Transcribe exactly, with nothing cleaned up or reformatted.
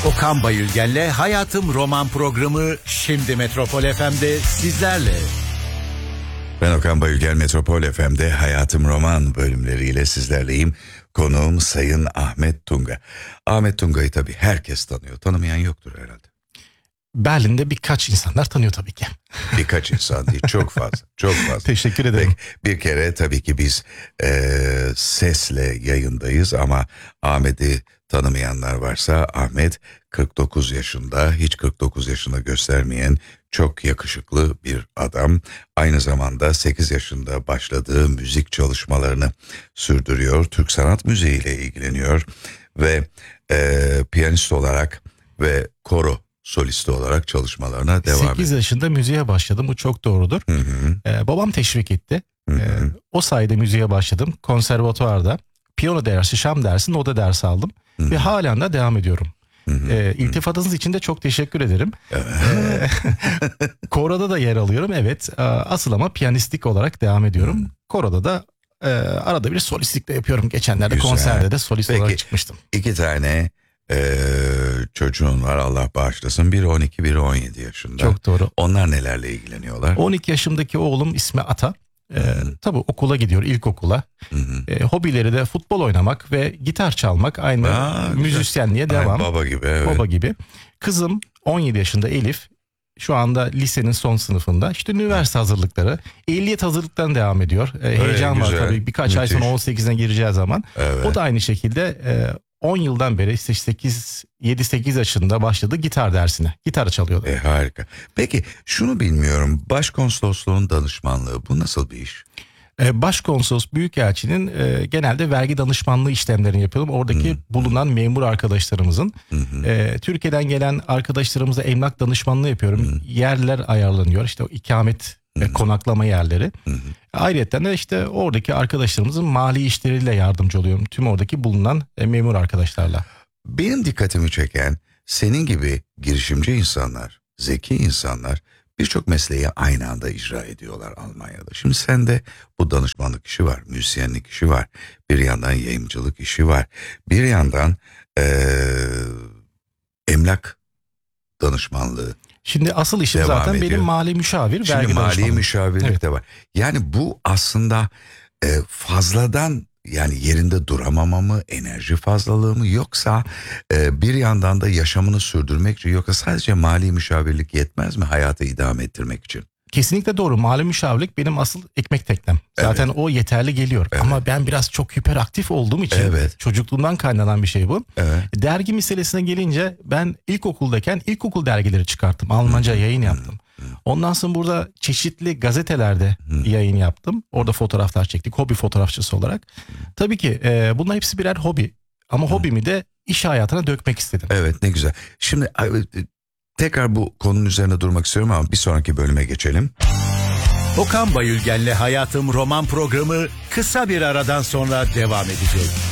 Okan Bayülgen'le Hayatım Roman programı şimdi Metropol F M'de sizlerle. Ben Okan Bayülgen, Metropol F M'de Hayatım Roman bölümleriyle sizlerleyim. Konuğum Sayın Ahmet Tunga. Ahmet Tunga'yı tabii herkes tanıyor. Tanımayan yoktur herhalde. Berlin'de birkaç insanlar tanıyor tabii ki. Birkaç insan değil, çok fazla, çok fazla. Teşekkür ederim. Bir, bir kere tabii ki biz e, sesle yayındayız ama Ahmet'i tanımayanlar varsa, Ahmet kırk dokuz yaşında, hiç kırk dokuz yaşında göstermeyen çok yakışıklı bir adam. Aynı zamanda sekiz yaşında başladığı müzik çalışmalarını sürdürüyor. Türk sanat müziğiyle ilgileniyor ve e, piyanist olarak ve koro solisti olarak çalışmalarına devam ediyor. sekiz yaşında müziğe başladım, bu çok doğrudur. Hı hı. Ee, babam teşvik etti. Hı hı. Ee, o sayede müziğe başladım. Konservatuvarda piyano dersi, şam dersi, noda dersi aldım. Hı hı. Ve halen de devam ediyorum. Hı hı. Ee, iltifatınız için de çok teşekkür ederim. Evet. Ee, koroda da yer alıyorum, evet. Asıl ama piyanistik olarak devam ediyorum. Hı. Koroda da e, arada bir solistlik de yapıyorum. Geçenlerde güzel. Konserde de solist Peki, olarak çıkmıştım. İki tane Ee, çocuğun var, Allah bağışlasın. Biri on iki, biri on yedi yaşında. Çok doğru. Onlar nelerle ilgileniyorlar? on iki yaşındaki oğlum ismi Ata. Ee, tabii okula gidiyor, ilkokula. Ee, hobileri de futbol oynamak ve gitar çalmak. Aynı Aa, müzisyenliğe güzel. Devam. Ay, baba gibi. Evet. Baba gibi. Kızım on yedi yaşında Elif. Şu anda lisenin son sınıfında. İşte üniversite hazırlıkları, ehliyet hazırlıklarına devam ediyor. Ee, heyecan güzel. Var tabii. Birkaç Müthiş. Ay sonra on sekizine gireceği zaman. Evet. O da aynı şekilde e, on yıldan beri işte sekiz yedi sekiz yaşında başladı gitar dersine. Gitar çalıyordu. E, harika. Peki şunu bilmiyorum. Başkonsolosluğun danışmanlığı, bu nasıl bir iş? Ee, Başkonsolos Büyükelçinin e, genelde vergi danışmanlığı işlemlerini yapıyorum. Oradaki hmm. bulunan memur arkadaşlarımızın. Hmm. E, Türkiye'den gelen arkadaşlarımıza emlak danışmanlığı yapıyorum. Hmm. Yerler ayarlanıyor. İşte o ikamet ve konaklama yerleri. Hı hı. Ayrıca de işte oradaki arkadaşlarımızın mali işleriyle yardımcı oluyorum. Tüm oradaki bulunan memur arkadaşlarla. Benim dikkatimi çeken senin gibi girişimci insanlar, zeki insanlar birçok mesleği aynı anda icra ediyorlar Almanya'da. Şimdi sende bu danışmanlık işi var, müzisyenlik işi var. Bir yandan yayıncılık işi var. Bir yandan ee, emlak danışmanlığı. Şimdi asıl işim devam zaten ediyor. Benim mali müşavir, Şimdi vergi mali müşavirlik evet. de var. Yani bu aslında e, fazladan, yani yerinde duramama mı, enerji fazlalığı mı, yoksa e, bir yandan da yaşamını sürdürmek için, yoksa sadece mali müşavirlik yetmez mi hayatı idame ettirmek için? Kesinlikle doğru. Mali müşavirlik benim asıl ekmek teknem. Zaten evet. O yeterli geliyor. Evet. Ama ben biraz çok hiperaktif olduğum için, evet. Çocukluğumdan kaynanan bir şey bu. Evet. Dergi meselesine gelince ben ilkokuldayken ilkokul dergileri çıkarttım. Almanca hmm. yayın yaptım. Hmm. Ondan sonra burada çeşitli gazetelerde hmm. yayın yaptım. Orada fotoğraflar çektik, hobi fotoğrafçısı olarak. Hmm. Tabii ki e, bunlar hepsi birer hobi. Ama hmm. hobimi de iş hayatına dökmek istedim. Evet, ne güzel. Şimdi tekrar bu konunun üzerine durmak istiyorum ama bir sonraki bölüme geçelim. Okan Bayülgen'le Hayatım Roman programı kısa bir aradan sonra devam edecek.